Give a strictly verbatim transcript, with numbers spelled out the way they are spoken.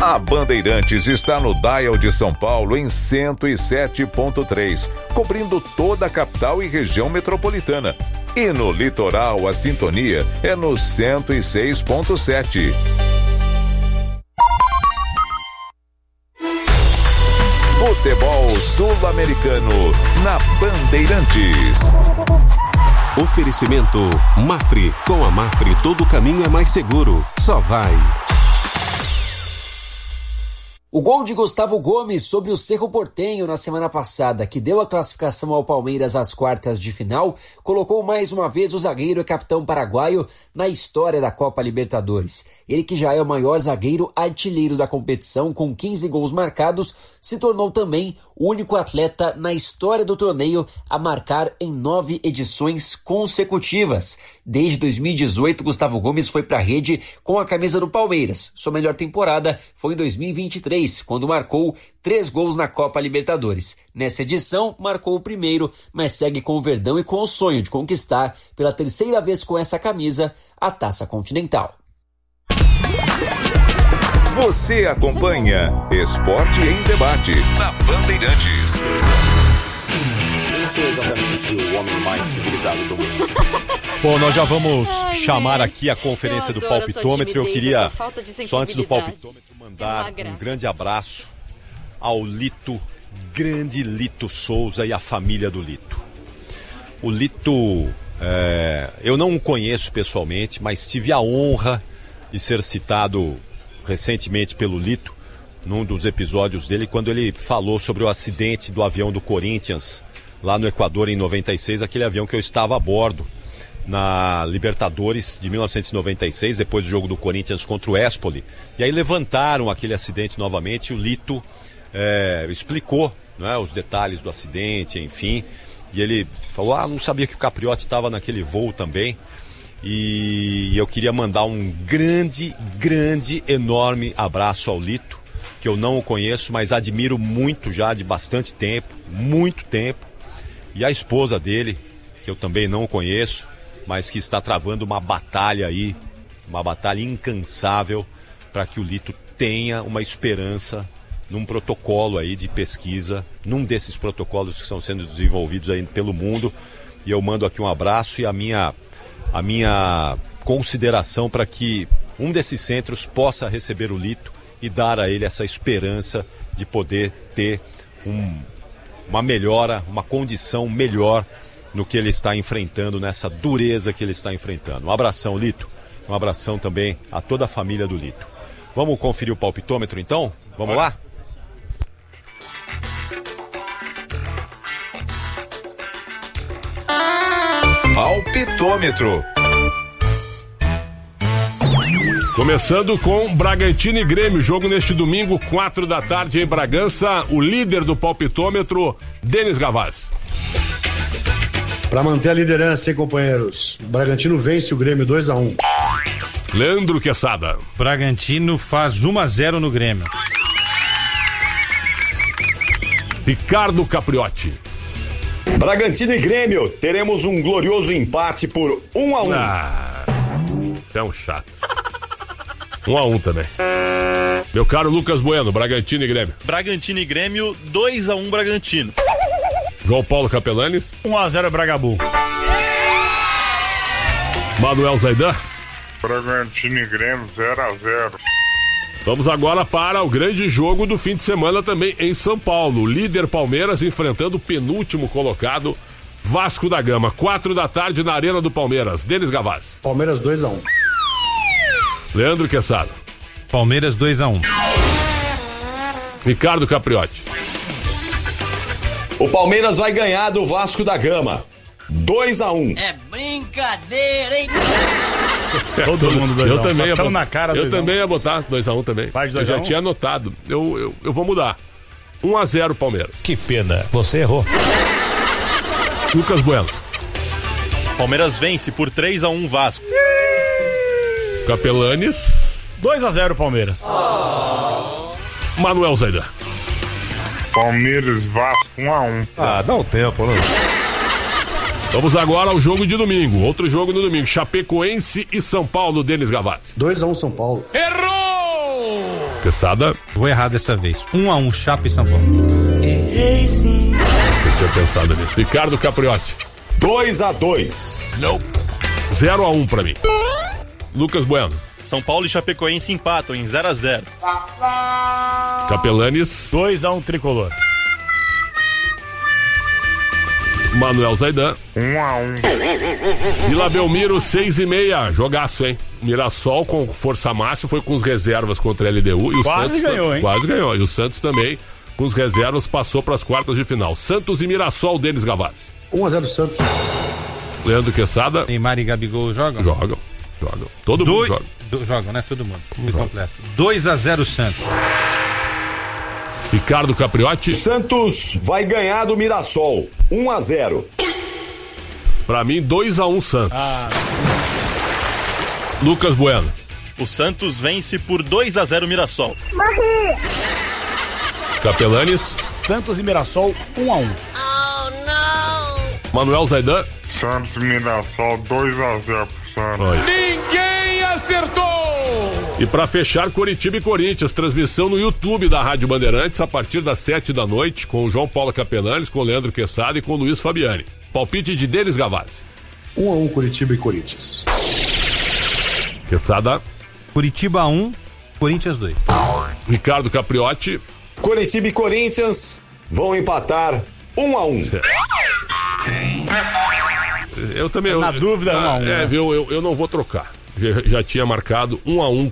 A Bandeirantes está no dial de São Paulo em cento e sete ponto três, cobrindo toda a capital e região metropolitana. E no litoral, a sintonia é no cento e seis ponto sete. Futebol sul-americano na Bandeirantes. Oferecimento Mafre. Com a Mafre todo caminho é mais seguro. Só vai. O gol de Gustavo Gomes sobre o Cerro Porteño na semana passada, que deu a classificação ao Palmeiras às quartas de final, colocou mais uma vez o zagueiro e capitão paraguaio na história da Copa Libertadores. Ele, que já é o maior zagueiro artilheiro da competição, com quinze gols marcados, se tornou também o único atleta na história do torneio a marcar em nove edições consecutivas. Desde dois mil e dezoito, Gustavo Gomes foi para a rede com a camisa do Palmeiras. Sua melhor temporada foi em dois mil e vinte e três, quando marcou três gols na Copa Libertadores. Nessa edição, marcou o primeiro, mas segue com o Verdão e com o sonho de conquistar, pela terceira vez com essa camisa, a Taça Continental. Você acompanha Esporte em Debate na Bandeirantes. Eu sou exatamente o homem mais civilizado do mundo. Bom, nós já vamos Ai, chamar gente, aqui a conferência eu do adoro palpitômetro. Eu timidez, queria, essa falta de só antes do sensibilidade. palpitômetro, mandar um grande abraço ao Lito, grande Lito Souza e a família do Lito. O Lito, é, eu não o conheço pessoalmente, mas tive a honra de ser citado recentemente pelo Lito, num dos episódios dele, quando ele falou sobre o acidente do avião do Corinthians, lá no Equador em noventa e seis, aquele avião que eu estava a bordo na Libertadores de mil novecentos e noventa e seis, depois do jogo do Corinthians contra o Espoli. E aí levantaram aquele acidente novamente, e o Lito é, explicou, né, os detalhes do acidente, enfim. E ele falou, ah, não sabia que o Capriotti estava naquele voo também. E eu queria mandar um grande, grande, enorme abraço ao Lito, que eu não o conheço, mas admiro muito já de bastante tempo, muito tempo. E a esposa dele, que eu também não conheço, mas que está travando uma batalha aí, uma batalha incansável para que o Lito tenha uma esperança num protocolo aí de pesquisa, num desses protocolos que estão sendo desenvolvidos aí pelo mundo. E eu mando aqui um abraço e a minha, a minha consideração para que um desses centros possa receber o Lito e dar a ele essa esperança de poder ter um, uma melhora, uma condição melhor no que ele está enfrentando, nessa dureza que ele está enfrentando. Um abração, Lito. Um abração também a toda a família do Lito. Vamos conferir o palpitômetro, então? Vamos lá? Palpitômetro. Começando com Bragantino e Grêmio, jogo neste domingo, quatro da tarde em Bragança. O líder do palpitômetro, Denis Gavazzi. Para manter a liderança, hein, companheiros? O Bragantino vence o Grêmio dois a um. Leandro Quesada. Bragantino faz um a zero no Grêmio. Ricardo Capriotti. Bragantino e Grêmio, teremos um glorioso empate por um a um. Ah, você é um chato. um a um também. Meu caro Lucas Bueno, Bragantino e Grêmio. Bragantino e Grêmio, dois a um Bragantino. João Paulo Capelanes. um a zero Bragabu. Manuel Zaidan. Bragantino e Grêmio, zero a zero. Vamos agora para o grande jogo do fim de semana também em São Paulo. O líder Palmeiras enfrentando o penúltimo colocado, Vasco da Gama. quatro da tarde na Arena do Palmeiras. Denis Gavazzi. Palmeiras dois a um. Leandro Quesada. Palmeiras dois a um. Ricardo Capriotti. O Palmeiras vai ganhar do Vasco da Gama. dois a um. É brincadeira, hein? Todo mundo dois a um. Eu também ia botar, botar, na cara eu também ia botar dois a um também. Eu já tinha anotado. Eu, eu, eu vou mudar. um a zero Palmeiras. Que pena, você errou. Lucas Bueno. Palmeiras vence por três a um Vasco. Capelanes. dois a zero Palmeiras. Oh. Manuel Zaidan. Palmeiras Vasco um a um. Ah, dá um tempo, né? Vamos agora ao jogo de domingo. Outro jogo no domingo. Chapecoense e São Paulo, Denis Gavazzi. dois a um São Paulo. Errou! Quesada. Vou errar dessa vez. um a um, Chape e São Paulo. Errei sim. Eu tinha pensado nisso. Ricardo Capriotti. dois a dois. zero a um pra mim. Lucas Bueno. São Paulo e Chapecoense empatam em zero a zero. Capelanes. dois a um tricolor. Manuel Zaidan. um a um. Vila Belmiro, seis e meia. Jogaço, hein? Mirassol com força máxima, foi com os reservas contra a L D U. E o Quase Santos ganhou, hein? Quase ganhou. E o Santos também, com os reservas, passou para as quartas de final. Santos e Mirassol, Denis Gavazzi. um a zero Santos. Leandro Quesada. Neymar e Gabigol jogam? Jogam. Jogam. Todo mundo Dois... joga. Do... Jogam, né? Todo mundo. Tudo completo. dois a zero Santos. Ricardo Capriotti. Santos vai ganhar do Mirassol. um a zero. Pra mim, dois a um Santos. Ah. Lucas Bueno. O Santos vence por dois a zero Mirassol. Morri! Capelanes. Santos e Mirassol, um a um. Oh, não! Manuel Zaidan. Santos e Mirassol, dois a zero pro Santos. Oi. Ninguém acertou! E pra fechar, Coritiba e Corinthians, transmissão no YouTube da Rádio Bandeirantes a partir das sete da noite, com o João Paulo Capelanes, com o Leandro Quesada e com o Luiz Fabiani. Palpite de Denis Gavazzi. um a um Coritiba e Corinthians. Quesada. Curitiba um, Corinthians dois. Ricardo Capriotti. Coritiba e Corinthians vão empatar um a um. Eu também. Na eu, dúvida, ah, um a um. É, né? viu? Eu, eu não vou trocar. Já, já tinha marcado um a um